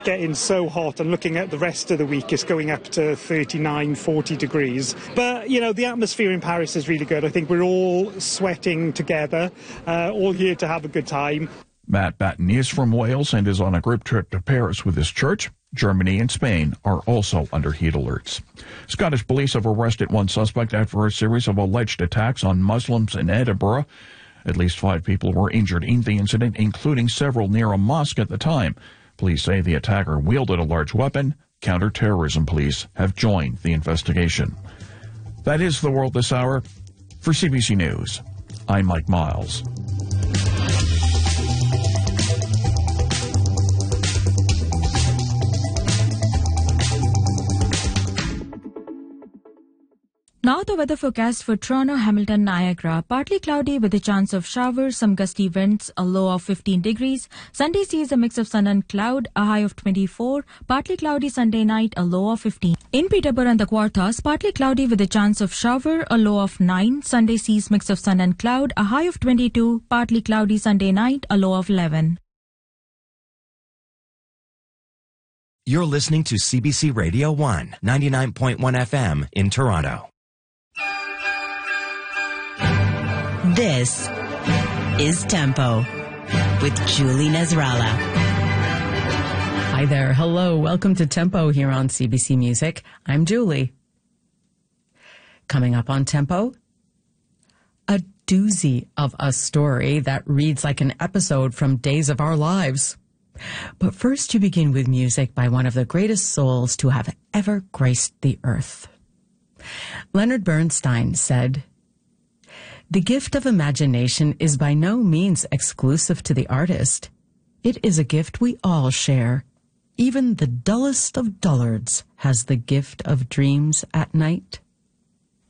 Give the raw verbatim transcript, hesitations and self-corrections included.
Getting so hot, and looking at the rest of the week, it's going up to thirty-nine, forty degrees. But, you know, the atmosphere in Paris is really good. I think we're all sweating together, uh, all here to have a good time. Matt Batten is from Wales and is on a group trip to Paris with his church. Germany and Spain are also under heat alerts. Scottish police have arrested one suspect after a series of alleged attacks on Muslims in Edinburgh. At least five people were injured in the incident, including several near a mosque at the time. Police say the attacker wielded a large weapon. Counter-terrorism police have joined the investigation. That is the world this hour. For C B C News, I'm Mike Miles. Now the weather forecast for Toronto, Hamilton, Niagara. Partly cloudy with a chance of showers, some gusty winds, a low of fifteen degrees. Sunday sees a mix of sun and cloud, a high of twenty-four. Partly cloudy Sunday night, a low of fifteen. In Peterborough and the Quartas, partly cloudy with a chance of shower, a low of nine. Sunday sees mix of sun and cloud, a high of twenty-two. Partly cloudy Sunday night, a low of eleven. You're listening to C B C Radio one, ninety-nine point one F M in Toronto. This is Tempo with Julie Nasrallah. Hi there. Hello. Welcome to Tempo here on C B C Music. I'm Julie. Coming up on Tempo, a doozy of a story that reads like an episode from Days of Our Lives. But first, you begin with music by one of the greatest souls to have ever graced the earth. Leonard Bernstein said, "The gift of imagination is by no means exclusive to the artist. It is a gift we all share. Even the dullest of dullards has the gift of dreams at night."